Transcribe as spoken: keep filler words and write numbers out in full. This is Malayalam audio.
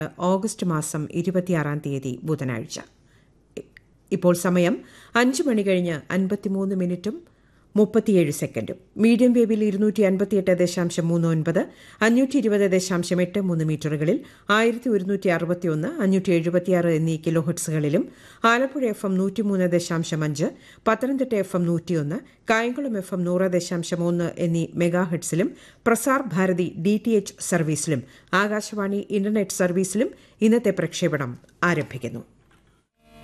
ഓഗസ്റ്റ് മാസം ഇരുപത്തിയാറാം തീയതി ബുധനാഴ്ച. ഇപ്പോൾ സമയം അഞ്ച് മണി കഴിഞ്ഞ് അൻപത്തിമൂന്ന് മിനിറ്റും മുപ്പത്തിയേഴ് സെക്കൻഡും. മീഡിയം വേവിൽ ഇരുന്നൂറ്റി അൻപത്തിയെട്ട് ദശാംശം മൂന്ന് ഒൻപത് അഞ്ഞൂറ്റി ഇരുപത് ദശാംശം എട്ട് മൂന്ന് മീറ്ററുകളിൽ ആയിരത്തി ഒരുന്നൂറ്റി അറുപത്തിയൊന്ന് അഞ്ഞൂറ്റി എഴുപത്തിയാറ് എന്നീ കിലോ ഹെർട്സുകളിലും ആലപ്പുഴ എഫ് എം നൂറ്റിമൂന്ന് ദശാംശം അഞ്ച് പത്തനംതിട്ട എഫ് എം നൂറ്റിയൊന്ന് കായംകുളം എഫ് എം നൂറ് ദശാംശം ഒന്ന് എന്നീ mega ഹെർട്സിലും Prasar Bharati D T H സർവീസിലും Akashvani internet സർവീസിലും ഇന്നത്തെ പ്രക്ഷേപണം ആരംഭിക്കുന്നു.